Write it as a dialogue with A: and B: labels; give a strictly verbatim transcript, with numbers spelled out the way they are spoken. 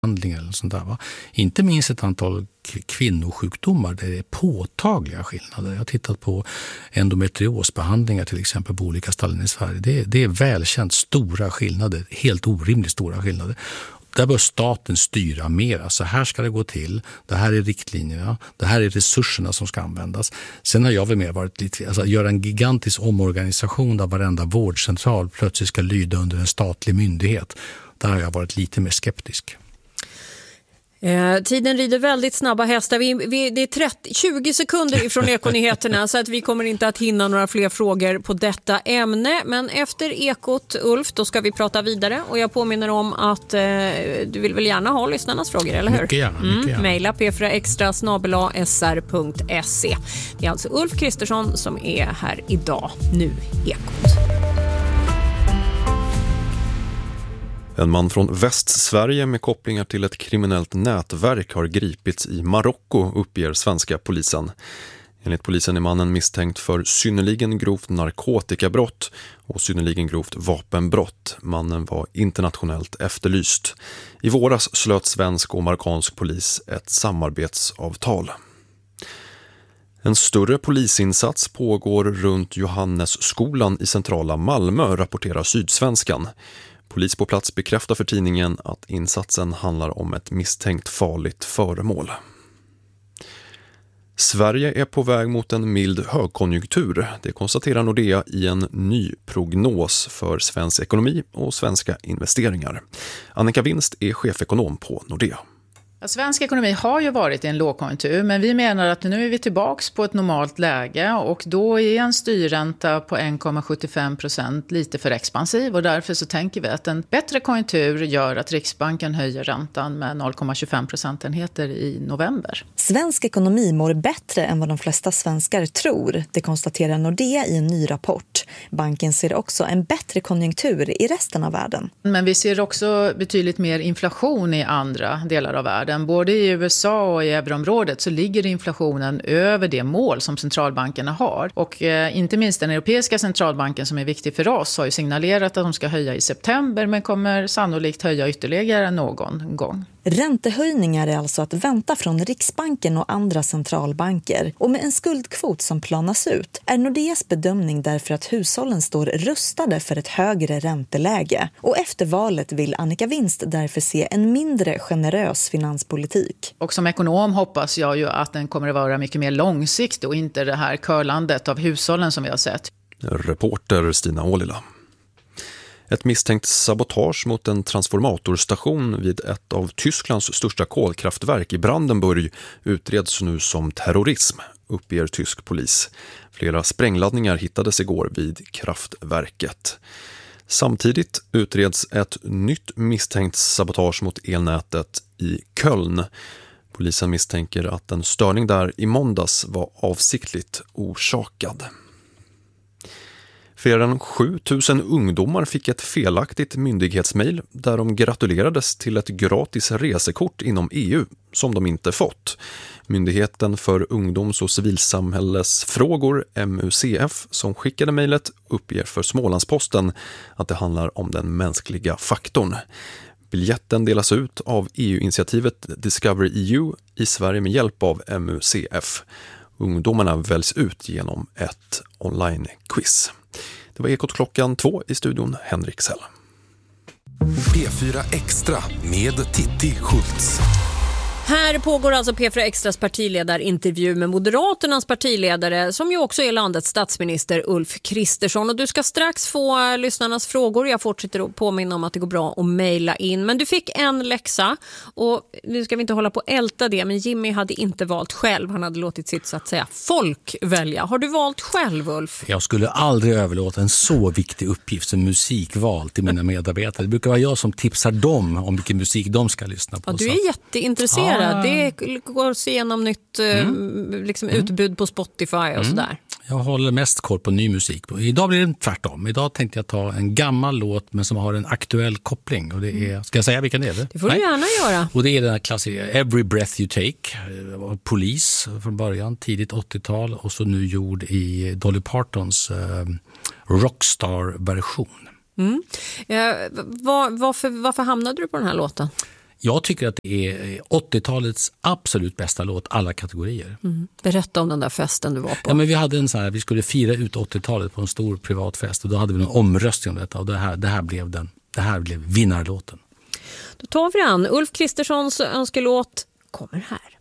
A: eller sånt där, va? Inte minst ett antal k- kvinnosjukdomar där det är påtagliga skillnader. Jag har tittat på endometriosbehandlingar till exempel på olika ställen i Sverige. Det är, det är välkänt stora skillnader, helt orimligt stora skillnader. Där bör staten styra mer. Så här ska det gå till. Det här är riktlinjerna. Det här är resurserna som ska användas. Sen har jag väl mer varit lite... Alltså, göra en gigantisk omorganisation där varenda vårdcentral plötsligt ska lyda under en statlig myndighet. Där har jag varit lite mer skeptisk.
B: Eh, tiden rider väldigt snabba hästar. Vi, vi, det är trettio, tjugo sekunder ifrån Ekonyheterna så att vi kommer inte att hinna några fler frågor på detta ämne. Men efter Ekot, Ulf, då ska vi prata vidare. Och jag påminner om att eh, du vill väl gärna ha lyssnarnas frågor, eller hur?
A: Mycket gärna. Mycket gärna.
B: Mm, maila p fyra extra snabel-a s r punkt se. Det är alltså Ulf Kristersson som är här idag. Nu Ekot.
C: En man från Västsverige med kopplingar till ett kriminellt nätverk har gripits i Marocko, uppger svenska polisen. Enligt polisen är mannen misstänkt för synnerligen grovt narkotikabrott och synnerligen grovt vapenbrott. Mannen var internationellt efterlyst. I våras slöt svensk och marockansk polis ett samarbetsavtal. En större polisinsats pågår runt Johannesskolan i centrala Malmö, rapporterar Sydsvenskan. Polis på plats bekräftar för tidningen att insatsen handlar om ett misstänkt farligt föremål. Sverige är på väg mot en mild högkonjunktur. Det konstaterar Nordea i en ny prognos för svensk ekonomi och svenska investeringar. Annika Winst är chefekonom på Nordea.
D: Ja, svensk ekonomi har ju varit i en lågkonjunktur, men vi menar att nu är vi tillbaka på ett normalt läge och då är en styrränta på en komma sjuttiofem procent lite för expansiv och därför så tänker vi att en bättre konjunktur gör att Riksbanken höjer räntan med noll komma tjugofem procentenheter i november.
E: Svensk ekonomi mår bättre än vad de flesta svenskar tror, det konstaterar Nordea i en ny rapport. Banken ser också en bättre konjunktur i resten av världen.
D: Men vi ser också betydligt mer inflation i andra delar av världen. Både i U S A och i euroområdet så ligger inflationen över det mål som centralbankerna har. Och eh, inte minst den europeiska centralbanken som är viktig för oss har ju signalerat att de ska höja i september men kommer sannolikt höja ytterligare någon gång.
E: Räntehöjningar är alltså att vänta från Riksbanken och andra centralbanker. Och med en skuldkvot som planas ut är Nordeas bedömning därför att hushållen står rustade för ett högre ränteläge. Och efter valet vill Annika Winst därför se en mindre generös finanspolitik.
D: Och som ekonom hoppas jag ju att den kommer att vara mycket mer långsiktig och inte det här curlandet av hushållen som vi har sett.
C: Reporter Stina Ålila. Ett misstänkt sabotage mot en transformatorstation vid ett av Tysklands största kolkraftverk i Brandenburg utreds nu som terrorism, uppger tysk polis. Flera sprängladdningar hittades igår vid kraftverket. Samtidigt utreds ett nytt misstänkt sabotage mot elnätet i Köln. Polisen misstänker att en störning där i måndags var avsiktligt orsakad. Fler än sju tusen ungdomar fick ett felaktigt myndighetsmail där de gratulerades till ett gratis resekort inom E U som de inte fått. Myndigheten för ungdoms- och civilsamhällesfrågor, M U C F, som skickade mejlet uppger för Smålandsposten att det handlar om den mänskliga faktorn. Biljetten delas ut av E U-initiativet Discover E U i Sverige med hjälp av M U C F. Ungdomarna väljs ut genom ett online-quiz. Det var Ekot klockan två i studion, Henrik Sell.
F: P fyra Extra med Titti Schultz.
B: Här pågår alltså P fyra Extras partiledarintervju med Moderaternas partiledare som ju också är landets statsminister Ulf Kristersson. Och du ska strax få lyssnarnas frågor. Jag fortsätter att påminna om att det går bra att mejla in. Men du fick en läxa och nu ska vi inte hålla på att älta det. Men Jimmy hade inte valt själv. Han hade låtit sitt så att säga folk välja. Har du valt själv, Ulf?
A: Jag skulle aldrig överlåta en så viktig uppgift som musikval till mina medarbetare. Det brukar vara jag som tipsar dem om vilken musik de ska lyssna på.
B: Ja, du är jätteintresserad.
A: Ja.
B: Det går att se igenom nytt mm. liksom, utbud på Spotify och mm. sådär.
A: Jag håller mest koll på ny musik. Idag blir det tvärtom. Idag tänkte jag ta en gammal låt men som har en aktuell koppling. Och det är, ska jag säga vilken det är?
B: Det får du Nej. gärna göra.
A: Och det är den här klassiska Every Breath You Take. Polis från början, tidigt åttiotal. Och så nu gjord i Dolly Partons eh, Rockstar-version.
B: Mm. Eh, var, varför, varför hamnade du på den här låten?
A: Jag tycker att det är åttiotalets absolut bästa låt, alla kategorier.
B: Mm. Berätta om den där festen du var på.
A: Ja, men vi hade en sån här, vi skulle fira ut åttiotalet på en stor privatfest och då hade vi en omröstning om detta och det här, det här blev den, det här blev vinnarlåten.
B: Då tar vi an. Ulf Kristerssons önskelåt kommer här.